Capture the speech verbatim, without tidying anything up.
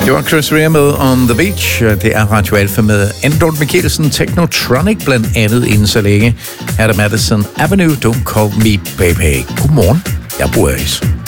Det var Chris Rea med On The Beach. Det er Radio Alfa med Andor Mikkelsen, Technotronic blandt andet inden så længe. Her er der Madison Avenue, Don't Call Me Baby. Godmorgen, jeg bor i